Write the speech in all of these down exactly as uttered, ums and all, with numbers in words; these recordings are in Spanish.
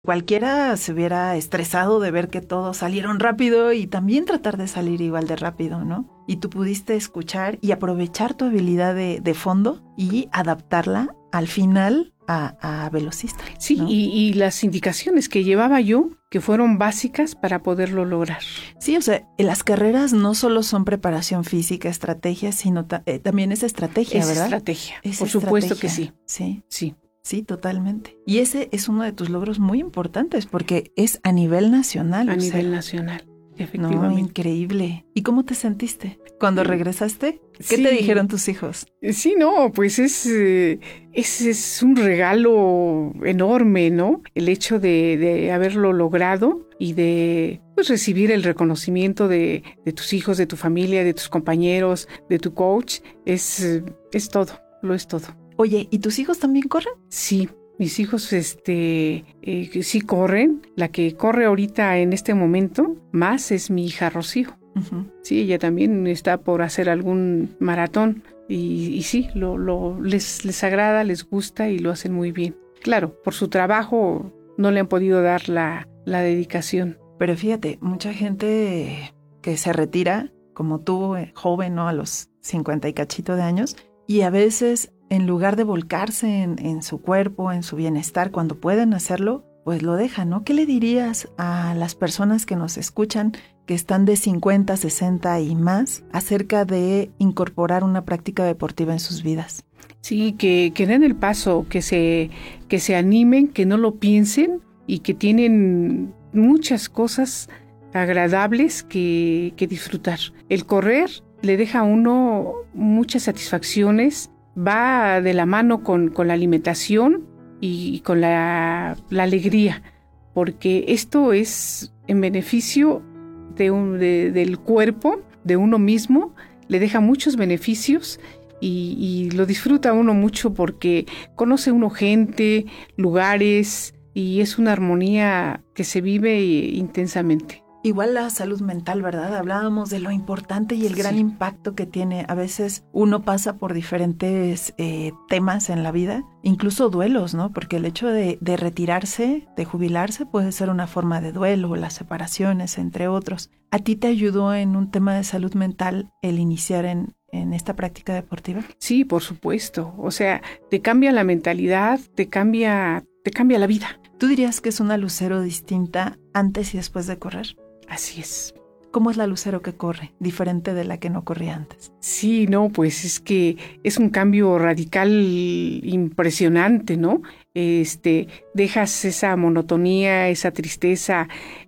Cualquiera se hubiera estresado de ver que todos salieron rápido y también tratar de salir igual de rápido, ¿no? Y tú pudiste escuchar y aprovechar tu habilidad de, de fondo y adaptarla al final a, a velocista. Sí, ¿no? y, y las indicaciones que llevaba yo, que fueron básicas para poderlo lograr. Sí, o sea, las carreras no solo son preparación física, estrategia, sino ta- eh, también es estrategia, es ¿verdad? Estrategia, Es por supuesto que sí. Sí. Sí. Sí, totalmente. Y ese es uno de tus logros muy importantes porque es a nivel nacional. A o nivel sea, nacional, no, efectivamente. increíble. ¿Y cómo te sentiste cuando regresaste? ¿Qué Sí. te dijeron tus hijos? Sí, no, pues es, eh, es, es un regalo enorme, ¿no? El hecho de, de haberlo logrado y de pues, recibir el reconocimiento de, de tus hijos, de tu familia, de tus compañeros, de tu coach, es, eh, es todo, lo es todo. Oye, ¿y tus hijos también corren? Sí, mis hijos este, eh, sí corren. La que corre ahorita en este momento más es mi hija Rocío. Uh-huh. Sí, ella también está por hacer algún maratón y, y sí, lo, lo, les, les agrada, les gusta y lo hacen muy bien. Claro, por su trabajo no le han podido dar la, la dedicación. Pero fíjate, mucha gente que se retira, como tú, eh, joven, ¿no? A los cincuenta y cachito de años, y a veces en lugar de volcarse en, en su cuerpo, en su bienestar, cuando pueden hacerlo, pues lo dejan, ¿no? ¿Qué le dirías a las personas que nos escuchan, que están de cincuenta, sesenta y más, acerca de incorporar una práctica deportiva en sus vidas? Sí, que, que den el paso, que se, que se animen, que no lo piensen y que tienen muchas cosas agradables que, que disfrutar. El correr le deja a uno muchas satisfacciones, va de la mano con, con la alimentación y con la, la alegría, porque esto es en beneficio de un, de, del cuerpo, de uno mismo, le deja muchos beneficios y, y lo disfruta uno mucho porque conoce uno gente, lugares y es una armonía que se vive intensamente. Igual la salud mental, ¿verdad? Hablábamos de lo importante y el gran Sí. impacto que tiene. A veces uno pasa por diferentes eh, temas en la vida, incluso duelos, ¿no? Porque el hecho de, de retirarse, de jubilarse, puede ser una forma de duelo, las separaciones, entre otros. ¿A ti te ayudó en un tema de salud mental el iniciar en, en esta práctica deportiva? Sí, por supuesto. O sea, te cambia la mentalidad, te cambia, te cambia la vida. ¿Tú dirías que es una Lucero distinta antes y después de correr? Así es. ¿Cómo es la Lucero que corre, diferente de la que no corría antes? Sí, no, pues es que es un cambio radical impresionante, ¿no? Este, dejas esa monotonía, esa tristeza,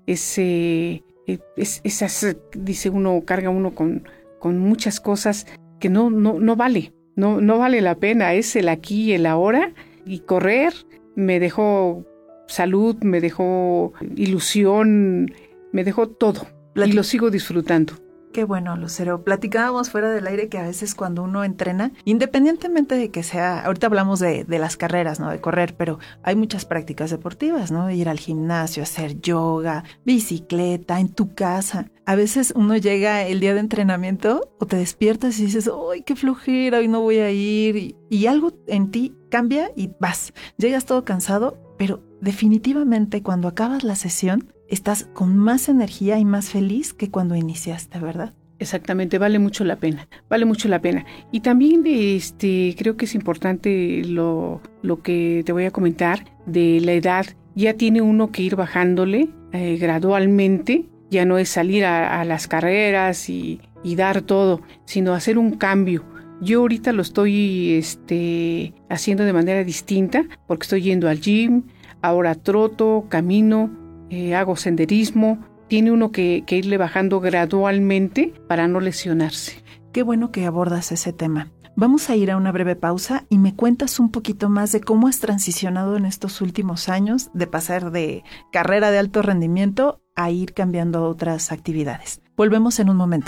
ese, es, esas, dice uno, carga uno con, con muchas cosas que no, no, no vale, no, no vale la pena, es el aquí y el ahora, y correr me dejó salud, me dejó ilusión, me dejó todo. Platic- y lo sigo disfrutando. Qué bueno, Lucero. Platicábamos fuera del aire que a veces cuando uno entrena, independientemente de que sea, ahorita hablamos de, de las carreras, ¿no? De correr, pero hay muchas prácticas deportivas, ¿no? Ir al gimnasio, hacer yoga, bicicleta, en tu casa. A veces uno llega el día de entrenamiento o te despiertas y dices, ¡ay, qué flojera! Hoy no voy a ir. Y, y algo en ti cambia y vas. Llegas todo cansado, pero definitivamente cuando acabas la sesión, estás con más energía y más feliz que cuando iniciaste, ¿verdad? Exactamente, vale mucho la pena, vale mucho la pena. Y también este, creo que es importante lo, lo que te voy a comentar de la edad. Ya tiene uno que ir bajándole eh, gradualmente, ya no es salir a, a las carreras y, y dar todo, sino hacer un cambio. Yo ahorita lo estoy este, haciendo de manera distinta porque estoy yendo al gym, ahora troto, camino, Eh, hago senderismo. Tiene uno que, que irle bajando gradualmente para no lesionarse. Qué bueno que abordas ese tema. Vamos a ir a una breve pausa y me cuentas un poquito más de cómo has transicionado en estos últimos años de pasar de carrera de alto rendimiento a ir cambiando a otras actividades. Volvemos en un momento.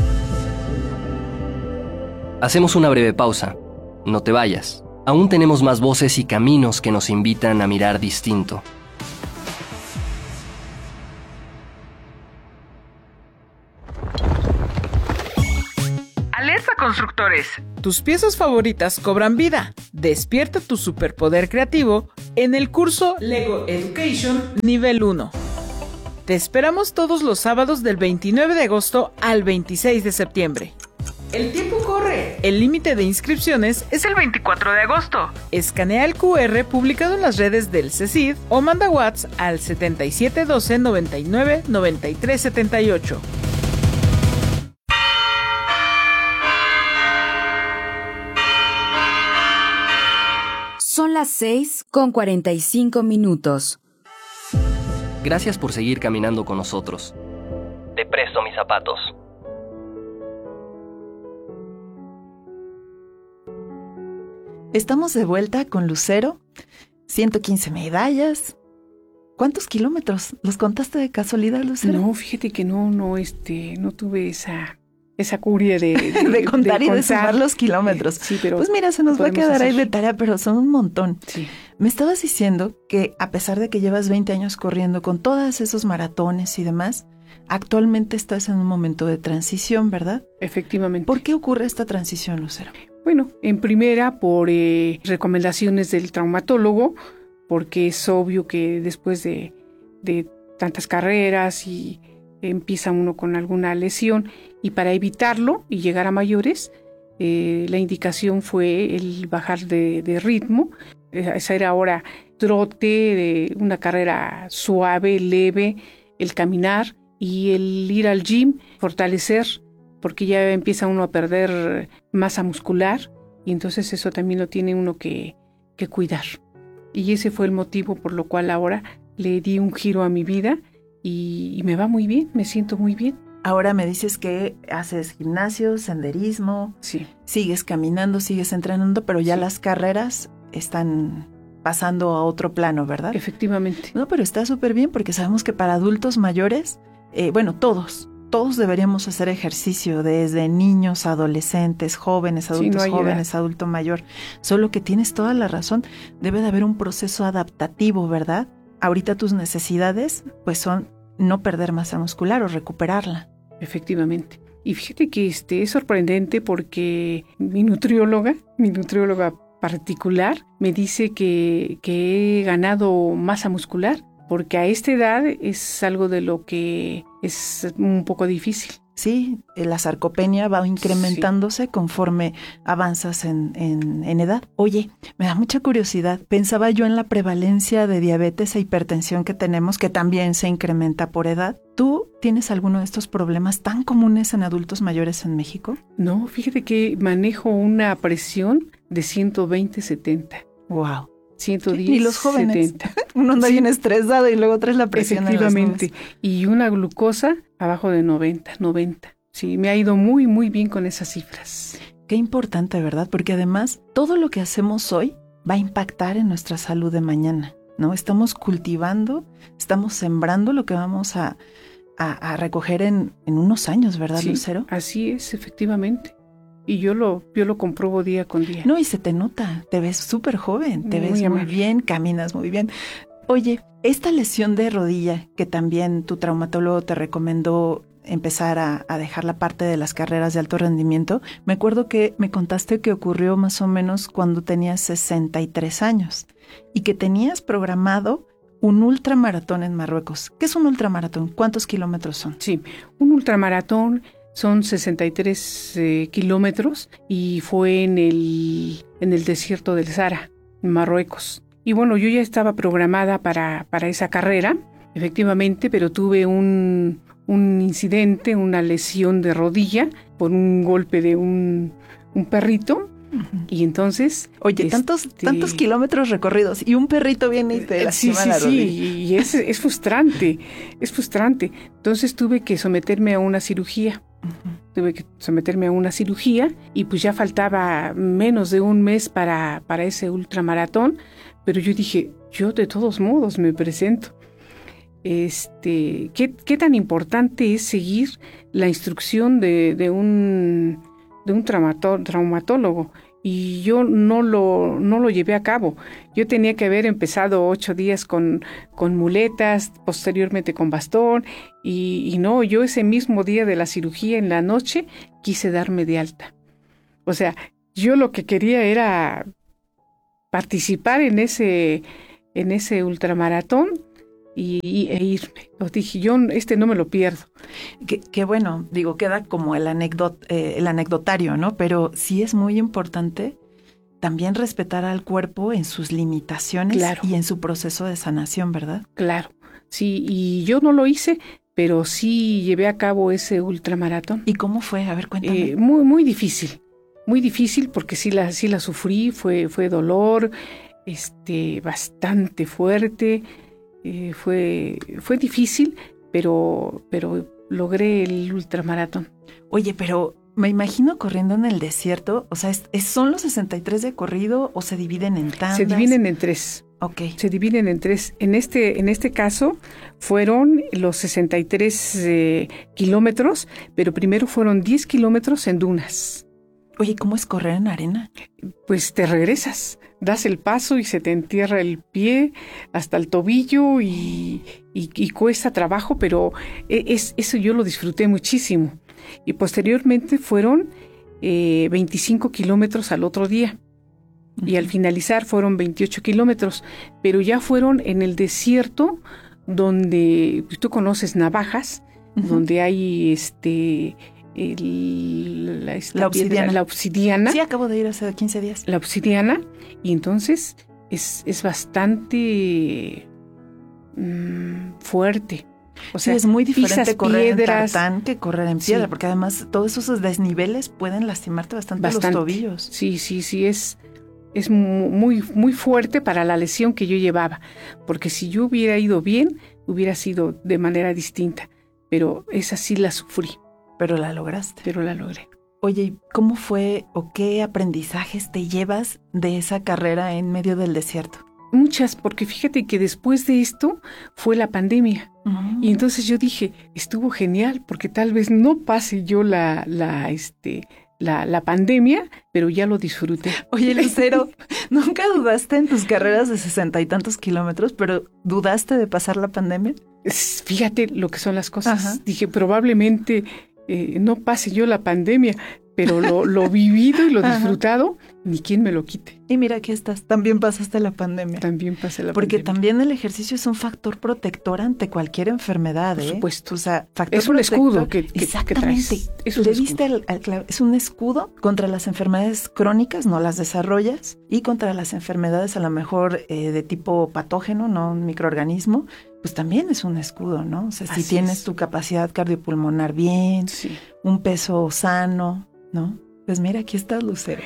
Hacemos una breve pausa. No te vayas. Aún tenemos más voces y caminos que nos invitan a mirar distinto. Constructores. Tus piezas favoritas cobran vida. Despierta tu superpoder creativo en el curso Lego Education Nivel uno. Te esperamos todos los sábados del veintinueve de agosto al veintiséis de septiembre. El tiempo corre. El límite de inscripciones es el veinticuatro de agosto. Escanea el cu erre publicado en las redes del CECID o manda WhatsApp al setenta y siete doce noventa y nueve noventa y tres setenta y ocho. Son las seis con cuarenta y cinco minutos. Gracias por seguir caminando con nosotros. Te presto mis zapatos. Estamos de vuelta con Lucero, ciento quince medallas. ¿Cuántos kilómetros? ¿Los contaste de casualidad, Lucero? No, fíjate que no, no, este, no tuve esa, esa curia de, de, de contar de y contar. de sumar los kilómetros. Sí, pero pues mira, se nos va a quedar hacer. ahí de tarea, pero son un montón. Sí. Me estabas diciendo que a pesar de que llevas veinte años corriendo con todos esos maratones y demás, actualmente estás en un momento de transición, ¿verdad? Efectivamente. ¿Por qué ocurre esta transición, Lucero? Bueno, en primera por eh, recomendaciones del traumatólogo, porque es obvio que después de, de tantas carreras y empieza uno con alguna lesión, y para evitarlo y llegar a mayores, eh, la indicación fue el bajar de, de ritmo. Esa era ahora trote, de una carrera suave, leve, el caminar y el ir al gym, fortalecer, porque ya empieza uno a perder masa muscular y entonces eso también lo tiene uno que, que cuidar. Y ese fue el motivo por lo cual ahora le di un giro a mi vida y, y me va muy bien, me siento muy bien. Ahora me dices que haces gimnasio, senderismo, sí. Sigues caminando, sigues entrenando, pero ya sí. Las carreras están pasando a otro plano, ¿verdad? Efectivamente. No, pero está súper bien porque sabemos que para adultos mayores, eh, bueno, todos, todos deberíamos hacer ejercicio, desde niños, adolescentes, jóvenes, adultos sí, no jóvenes, edad. Adulto mayor. Solo que tienes toda la razón, debe de haber un proceso adaptativo, ¿verdad? Ahorita tus necesidades, pues son no perder masa muscular o recuperarla. Efectivamente. Y fíjate que este, es sorprendente porque mi nutrióloga, mi nutrióloga particular, me dice que, que he ganado masa muscular, porque a esta edad es algo de lo que es un poco difícil. Sí, la sarcopenia va incrementándose sí. conforme avanzas en, en, en edad. Oye, me da mucha curiosidad. Pensaba yo en la prevalencia de diabetes e hipertensión que tenemos, que también se incrementa por edad. ¿Tú tienes alguno de estos problemas tan comunes en adultos mayores en México? No, fíjate que manejo una presión de ciento veinte setenta. Wow. ciento diez, sí, y los jóvenes. setenta. Uno anda sí. bien estresado y luego traes la presión. Efectivamente. Y una glucosa abajo de noventa, noventa. Sí, me ha ido muy, muy bien con esas cifras. Qué importante, ¿verdad? Porque además todo lo que hacemos hoy va a impactar en nuestra salud de mañana, ¿no? Estamos cultivando, estamos sembrando lo que vamos a, a, a recoger en, en unos años, ¿verdad, sí, Lucero? Así es, efectivamente. Y yo lo, yo lo compruebo día con día. No, y se te nota, te ves súper joven, te muy ves amable. Muy bien, caminas muy bien. Oye, esta lesión de rodilla que también tu traumatólogo te recomendó empezar a, a dejar la parte de las carreras de alto rendimiento, me acuerdo que me contaste que ocurrió más o menos cuando tenías sesenta y tres años y que tenías programado un ultramaratón en Marruecos. ¿Qué es un ultramaratón? ¿Cuántos kilómetros son? Sí, un ultramaratón son sesenta y tres eh, kilómetros y fue en el, en el desierto del Sahara, en Marruecos. Y bueno, yo ya estaba programada para, para esa carrera, efectivamente, pero tuve un, un incidente, una lesión de rodilla por un golpe de un, un perrito. Uh-huh. Y entonces... Oye, este, tantos, tantos kilómetros recorridos y un perrito viene y te lastima sí, sí, la rodilla. Sí, y es, es frustrante, es frustrante. Entonces tuve que someterme a una cirugía. Uh-huh. Tuve que someterme a una cirugía y pues ya faltaba menos de un mes para, para ese ultramaratón, pero yo dije, yo de todos modos me presento. Este, ¿qué, qué tan importante es seguir la instrucción de, de un, de un traumató, traumatólogo? Y yo no lo, no lo llevé a cabo. Yo tenía que haber empezado ocho días con, con muletas, posteriormente con bastón, y, y no, yo ese mismo día de la cirugía en la noche quise darme de alta. O sea, yo lo que quería era participar en ese, en ese ultramaratón y, y, e irme. Os dije, yo este no me lo pierdo. Qué, qué bueno, digo, queda como el, anecdot, eh, el anecdotario, ¿no? Pero sí es muy importante también respetar al cuerpo en sus limitaciones, claro, y en su proceso de sanación, ¿verdad? Claro, sí, y yo no lo hice, pero sí llevé a cabo ese ultramaratón. ¿Y cómo fue? A ver, cuéntame. Eh, muy, muy difícil, muy difícil porque sí la, sí la sufrí, fue, fue dolor, este, bastante fuerte, eh, fue, fue difícil, pero, pero logré el ultramaratón. Oye, pero me imagino corriendo en el desierto, o sea, ¿es, es, ¿son los sesenta y tres de corrido o se dividen en tandas? Se dividen en tres. Ok. Se dividen en tres. En este, en este caso fueron los sesenta y tres eh, kilómetros, pero primero fueron diez kilómetros en dunas. Oye, ¿cómo es correr en arena? Pues te regresas, das el paso y se te entierra el pie hasta el tobillo y, y, y cuesta trabajo, pero es, eso yo lo disfruté muchísimo. Y posteriormente fueron eh, veinticinco kilómetros al otro día. Uh-huh. Y al finalizar fueron veintiocho kilómetros, pero ya fueron en el desierto donde tú conoces Navajas, uh-huh, donde hay este el, la, la, obsidiana. Piedra, la obsidiana. Sí, acabo de ir hace quince días. La obsidiana, y entonces es, es bastante mmm, fuerte. O sea, sí, es muy diferente correr piedras, en tartán que correr en piedra, sí, porque además todos esos desniveles pueden lastimarte bastante, bastante los tobillos. Sí, sí, sí, es, es muy, muy fuerte para la lesión que yo llevaba, porque si yo hubiera ido bien, hubiera sido de manera distinta, pero esa sí la sufrí. Pero la lograste. Pero la logré. Oye, ¿cómo fue o qué aprendizajes te llevas de esa carrera en medio del desierto? Muchas, porque fíjate que después de esto fue la pandemia. Uh-huh. Y entonces yo dije, estuvo genial, porque tal vez no pase yo la, la, este, la, la pandemia, pero ya lo disfruté. Oye, Lucero, ¿nunca dudaste en tus carreras de sesenta y tantos kilómetros, pero dudaste de pasar la pandemia? Fíjate lo que son las cosas. Ajá. Dije, probablemente eh, no pase yo la pandemia, pero lo, lo vivido y lo disfrutado, ajá, ni quien me lo quite. Y mira, aquí estás, también pasaste la pandemia. También pasé la Porque pandemia. Porque también el ejercicio es un factor protector ante cualquier enfermedad, ¿eh? Por supuesto. O sea, factor es un protector. escudo que, que, exactamente. Que traes. Es un Le escudo. diste al, al clavo. Es un escudo contra las enfermedades crónicas, no las desarrollas, y contra las enfermedades a lo mejor eh, de tipo patógeno, no un microorganismo, pues también es un escudo, ¿no? O sea, si Así tienes es. tu capacidad cardiopulmonar bien, sí, un peso sano, ¿no? Pues mira, aquí estás, Lucero.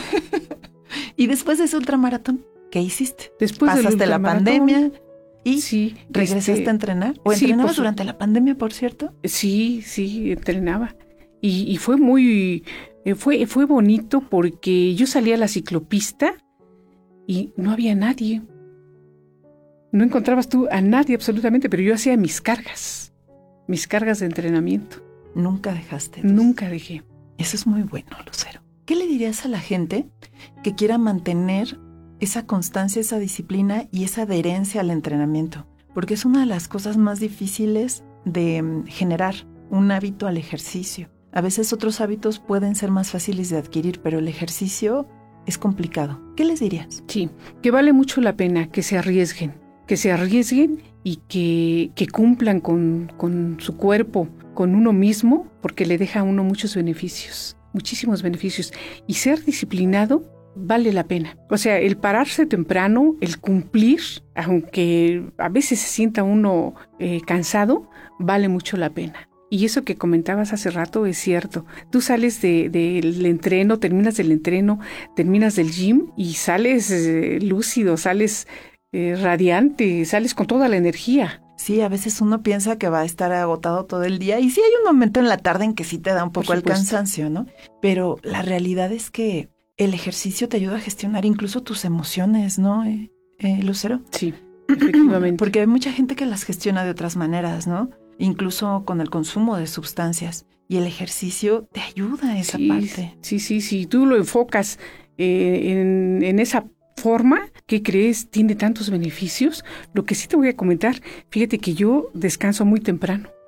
Y después de ese ultramaratón, ¿qué hiciste? Después pasaste la pandemia y sí, regresaste este, a entrenar. ¿O sí, entrenabas pues, durante la pandemia, por cierto? Sí, sí, entrenaba. Y, y fue muy, fue, fue bonito porque yo salí a la ciclopista y no había nadie. No encontrabas tú a nadie absolutamente, pero yo hacía mis cargas, mis cargas de entrenamiento. Nunca dejaste. Entonces. Nunca dejé. Eso es muy bueno, Lucero. ¿Qué le dirías a la gente que quiera mantener esa constancia, esa disciplina y esa adherencia al entrenamiento? Porque es una de las cosas más difíciles de um, generar un hábito al ejercicio. A veces otros hábitos pueden ser más fáciles de adquirir, pero el ejercicio es complicado. ¿Qué les dirías? Sí, que vale mucho la pena que se arriesguen, que se arriesguen y que, que cumplan con, con su cuerpo, con uno mismo, porque le deja a uno muchos beneficios. Muchísimos beneficios. Y ser disciplinado vale la pena. O sea, el pararse temprano, el cumplir, aunque a veces se sienta uno eh, cansado, vale mucho la pena. Y eso que comentabas hace rato es cierto. Tú sales de, de, del entreno, terminas del entreno, terminas del gym y sales eh, lúcido, sales eh, radiante, sales con toda la energía. Sí, a veces uno piensa que va a estar agotado todo el día y sí hay un momento en la tarde en que sí te da un poco el cansancio, ¿no? Pero la realidad es que el ejercicio te ayuda a gestionar incluso tus emociones, ¿no, eh, eh, Lucero? Sí, efectivamente. Porque hay mucha gente que las gestiona de otras maneras, ¿no? Incluso con el consumo de sustancias. Y el ejercicio te ayuda a esa sí, parte. Sí, sí, sí. Tú lo enfocas eh, en, en esa forma que crees tiene tantos beneficios. Lo que sí te voy a comentar, fíjate que yo descanso muy temprano.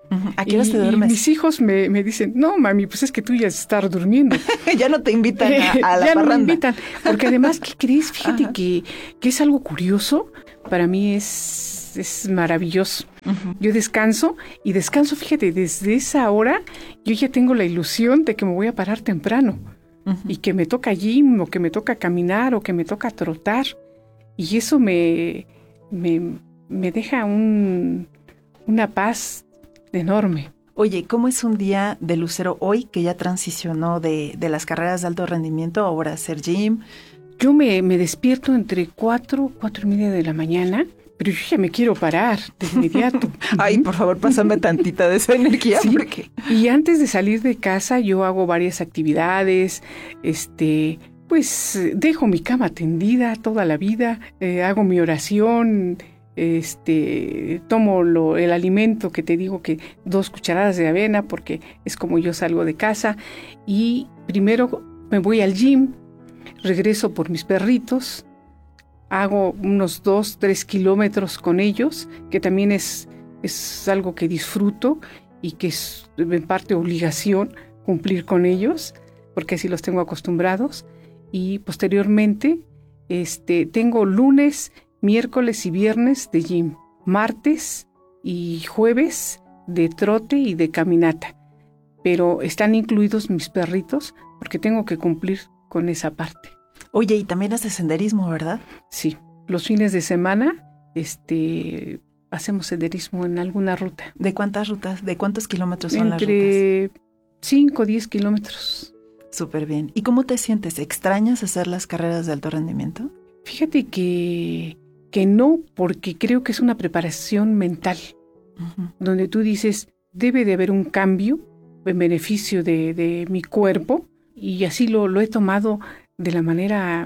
Uh-huh. ¿A qué hora y, te duermes? Y mis hijos me, me dicen, no, mami, pues es que tú ya estás durmiendo. Ya no te invitan a, a la ya parranda. no me invitan. Porque además, ¿qué crees? Fíjate que, que es algo curioso. Para mí es, es maravilloso. Uh-huh. Yo descanso y descanso, fíjate, desde esa hora yo ya tengo la ilusión de que me voy a parar temprano. Uh-huh. Y que me toca gym, o que me toca caminar, o que me toca trotar. Y eso me, me, me deja un, una paz enorme. Oye, ¿cómo es un día de Lucero hoy que ya transicionó de, de las carreras de alto rendimiento ahora a hacer gym? Yo me, me despierto entre cuatro, cuatro y media de la mañana, pero yo ya me quiero parar de inmediato. Ay, por favor, pásame tantita de esa energía. Sí, porque... Y antes de salir de casa yo hago varias actividades, este... pues dejo mi cama tendida toda la vida, eh, hago mi oración, este, tomo lo, el alimento que te digo que dos cucharadas de avena porque es como yo salgo de casa y primero me voy al gym, regreso por mis perritos, hago unos dos, tres kilómetros con ellos, que también es, es algo que disfruto y que es en parte obligación cumplir con ellos porque así los tengo acostumbrados. Y posteriormente este, tengo lunes, miércoles y viernes de gym, martes y jueves de trote y de caminata. Pero están incluidos mis perritos porque tengo que cumplir con esa parte. Oye, y también haces senderismo, ¿verdad? Sí, los fines de semana este, hacemos senderismo en alguna ruta. ¿De cuántas rutas? ¿De cuántos kilómetros son las rutas? Entre cinco o diez kilómetros. Súper bien. ¿Y cómo te sientes? ¿Extrañas hacer las carreras de alto rendimiento? Fíjate que, que no, porque creo que es una preparación mental, uh-huh. donde tú dices, debe de haber un cambio en beneficio de, de mi cuerpo, y así lo, lo he tomado de la manera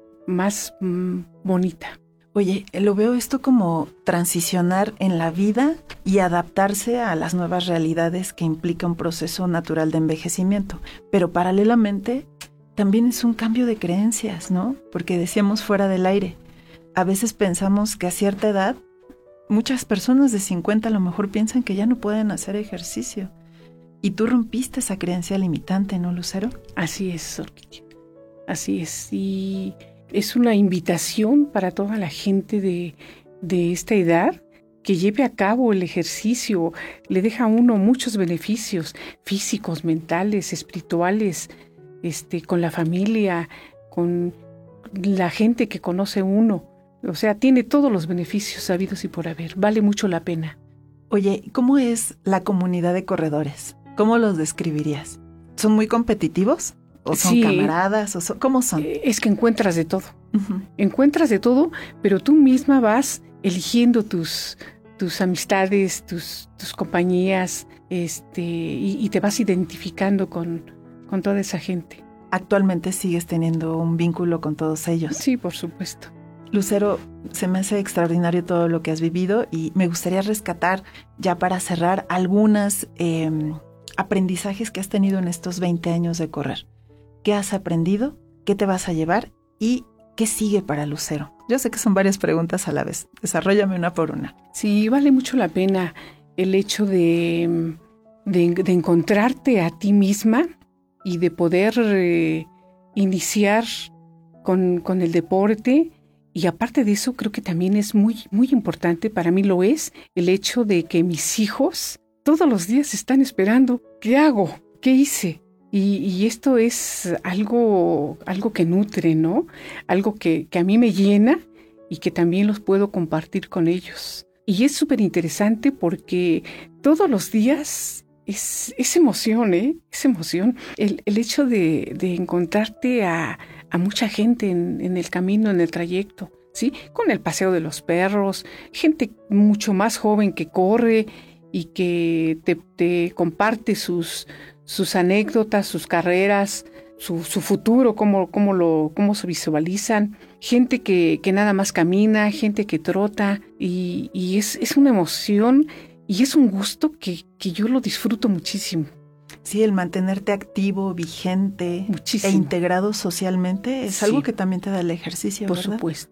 más mm, bonita. Oye, lo veo esto como transicionar en la vida y adaptarse a las nuevas realidades que implica un proceso natural de envejecimiento. Pero paralelamente también es un cambio de creencias, ¿no? Porque decíamos fuera del aire, a veces pensamos que a cierta edad, muchas personas de cincuenta a lo mejor piensan que ya no pueden hacer ejercicio. Y tú rompiste esa creencia limitante, ¿no, Lucero? Así es, Orquídea. Así es. Y es una invitación para toda la gente de, de esta edad que lleve a cabo el ejercicio. Le deja a uno muchos beneficios físicos, mentales, espirituales, este, con la familia, con la gente que conoce uno. O sea, tiene todos los beneficios habidos y por haber. Vale mucho la pena. Oye, ¿cómo es la comunidad de corredores? ¿Cómo los describirías? ¿Son muy competitivos? ¿O son sí, camaradas? ¿O son, ¿Cómo son? Es que encuentras de todo. Uh-huh. Encuentras de todo, pero tú misma vas eligiendo tus, tus amistades, tus, tus compañías, este, y, y te vas identificando con, con toda esa gente. ¿Actualmente sigues teniendo un vínculo con todos ellos? Sí, por supuesto. Lucero, se me hace extraordinario todo lo que has vivido y me gustaría rescatar, ya para cerrar, algunos eh, aprendizajes que has tenido en estos veinte años de correr. ¿Qué has aprendido? ¿Qué te vas a llevar? ¿Y qué sigue para Lucero? Yo sé que son varias preguntas a la vez. Desarróllame una por una. Sí, vale mucho la pena el hecho de, de, de encontrarte a ti misma y de poder eh, iniciar con, con el deporte. Y aparte de eso, creo que también es muy, muy importante, para mí lo es, el hecho de que mis hijos todos los días están esperando. ¿Qué hago? ¿Qué hice? Y, y esto es algo, algo que nutre, ¿no? Algo que, que a mí me llena y que también los puedo compartir con ellos. Y es súper interesante porque todos los días es, es emoción, ¿eh? Es emoción. El, el hecho de, de encontrarte a, a mucha gente en, en el camino, en el trayecto, ¿sí? Con el paseo de los perros, gente mucho más joven que corre y que te, te comparte sus... sus anécdotas, sus carreras, su, su futuro, cómo, cómo, lo, cómo se visualizan, gente que, que nada más camina, gente que trota, y, y es, es una emoción y es un gusto que, que yo lo disfruto muchísimo. Sí, el mantenerte activo, vigente muchísimo. E integrado socialmente es sí. algo que también te da el ejercicio, Por ¿verdad? supuesto.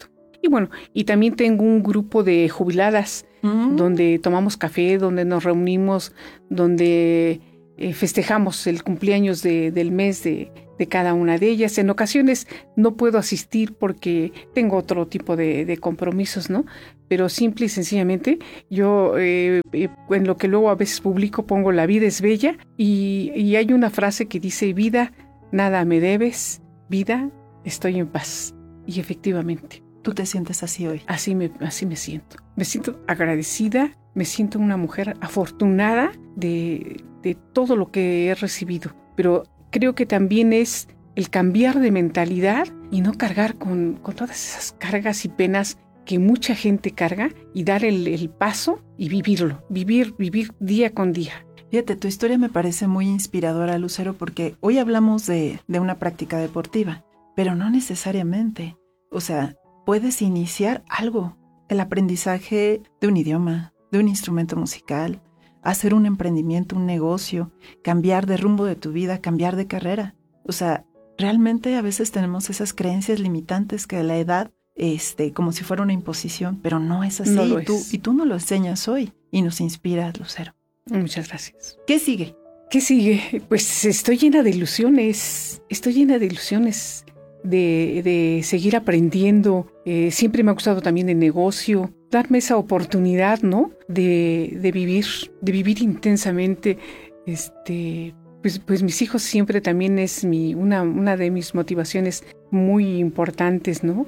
Y bueno, y también tengo un grupo de jubiladas mm. donde tomamos café, donde nos reunimos, donde eh, festejamos el cumpleaños de, del mes de, de cada una de ellas. En ocasiones no puedo asistir porque tengo otro tipo de, de compromisos, ¿no? Pero simple y sencillamente yo eh, eh, en lo que luego a veces publico pongo la vida es bella y, y hay una frase que dice vida, nada me debes, vida, estoy en paz. Y efectivamente. ¿Tú te sientes así hoy? Así me, así me siento. Me siento agradecida, me siento una mujer afortunada de, de todo lo que he recibido. Pero creo que también es el cambiar de mentalidad y no cargar con, con todas esas cargas y penas que mucha gente carga y dar el, el paso y vivirlo, vivir, vivir día con día. Fíjate, tu historia me parece muy inspiradora, Lucero, porque hoy hablamos de, de una práctica deportiva, pero no necesariamente. O sea, puedes iniciar algo, el aprendizaje de un idioma, de un instrumento musical, hacer un emprendimiento, un negocio, cambiar de rumbo de tu vida, cambiar de carrera. O sea, realmente a veces tenemos esas creencias limitantes que la edad, este, como si fuera una imposición, pero no es así. No lo y, tú, es. y tú nos lo enseñas hoy y nos inspiras, Lucero. Muchas gracias. ¿Qué sigue? ¿Qué sigue? Pues estoy llena de ilusiones, estoy llena de ilusiones de, de seguir aprendiendo. Eh, siempre me ha gustado también el negocio, darme esa oportunidad, ¿no? De, de vivir, de vivir intensamente. Este, pues, pues mis hijos siempre también es mi, una, una de mis motivaciones muy importantes, ¿no?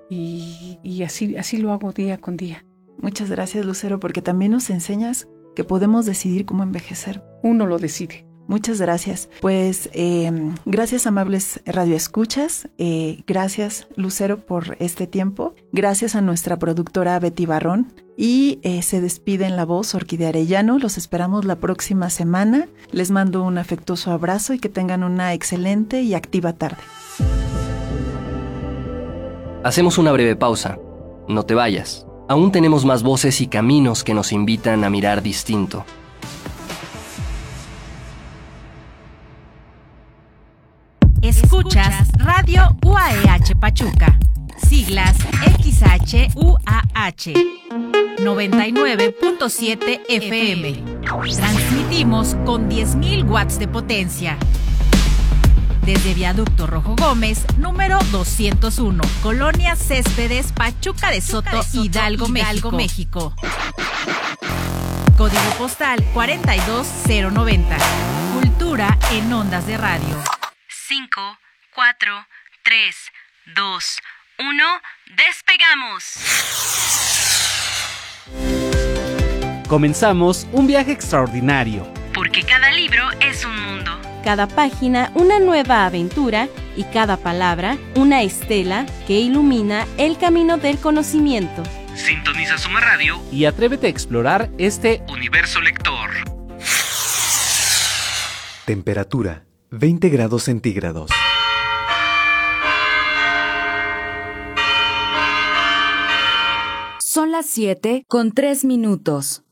Y, y así, así lo hago día con día. Muchas gracias, Lucero, porque también nos enseñas que podemos decidir cómo envejecer. Uno lo decide. Muchas gracias. Pues eh, gracias, amables radioescuchas. Eh, gracias, Lucero, por este tiempo. Gracias a nuestra productora Betty Barrón. Y eh, se despide en la voz Orquídea Arellano. Los esperamos la próxima semana. Les mando un afectuoso abrazo y que tengan una excelente y activa tarde. Hacemos una breve pausa. No te vayas. Aún tenemos más voces y caminos que nos invitan a mirar distinto. Escuchas Radio U A E H Pachuca, siglas X H U A H, noventa y nueve punto siete F M. Transmitimos con diez mil watts de potencia. Desde Viaducto Rojo Gómez, número doscientos uno, Colonia Céspedes, Pachuca de Soto, Pachuca de Soto Hidalgo, Hidalgo, México. Código postal cuarenta y dos cero noventa. Cultura en ondas de radio. cinco, cuatro, tres, dos, uno, ¡despegamos! Comenzamos un viaje extraordinario. Porque cada libro es un mundo. Cada página una nueva aventura y cada palabra una estela que ilumina el camino del conocimiento. Sintoniza Suma Radio y atrévete a explorar este universo lector. Temperatura veinte grados centígrados. Son las siete con tres minutos.